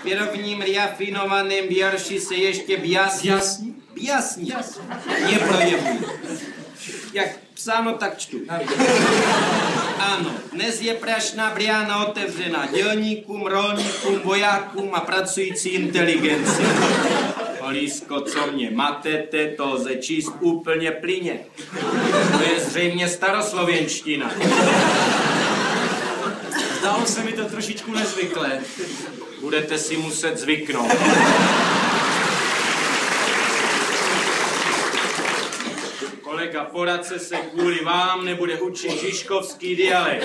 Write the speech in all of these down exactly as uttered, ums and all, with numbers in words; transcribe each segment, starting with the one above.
prvním rafinovaném věrši se ještě bjasní. Jasní? Bjasní. Neprojevuji. Jak psáno, tak čtu. Ano, dnes je prašná brána otevřena dělníkům, rolníkům, vojákům a pracující inteligenci. Kolísko, co mě matete, to lze číst úplně plyně. To je zřejmě staroslověnština. Zdálo se mi to trošičku nezvyklé. Budete si muset zvyknout. Kolega poradce se kvůli vám nebude učit žižkovský dialekt.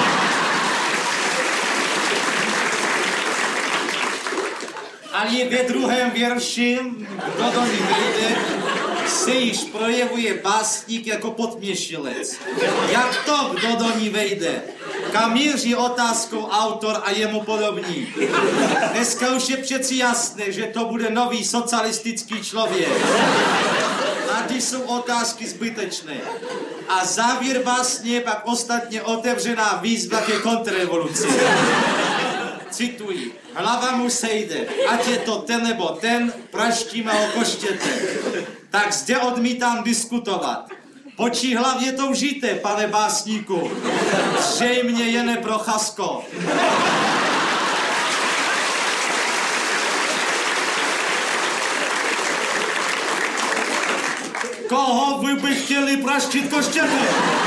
Ali ve druhém věrši, kdo do ní vejde, se již projevuje básník jako podměšilec. Jak to, kdo do ní vejde? Kam míří otázkou autor a jemu podobní. Dneska už je přeci jasné, že to bude nový socialistický člověk. A ty jsou otázky zbytečné. A závěr básně je pak ostatně otevřená výzva ke kontrrevoluci. Cituji. Hlava mu sejde, ať je to ten nebo ten, praštím a okoštěte. Tak zde odmítám diskutovat. Po čí hlavě toužíte, pane básníku? Zřejmě jen Procházko. Koho vy by chtěli praštit koštěte?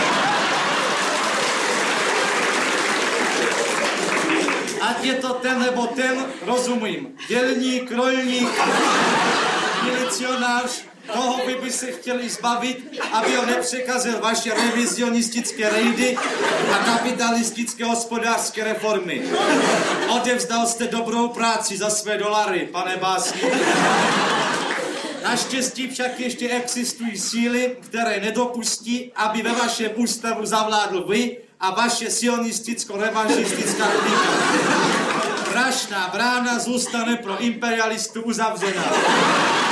Ať je to ten nebo ten, rozumím. Dělník, rolník, milicionář, toho vy by se chtěli zbavit, aby ho nepřekazil vaše revizionistické rejdy a kapitalistické hospodářské reformy. Odevzdal jste dobrou práci za své dolary, pane básníku. Naštěstí však ještě existují síly, které nedopustí, aby ve vašem ústavu zavládl vy a vaše sionisticko-revanšistická klika. Prašná brána zůstane pro imperialistu uzavřená.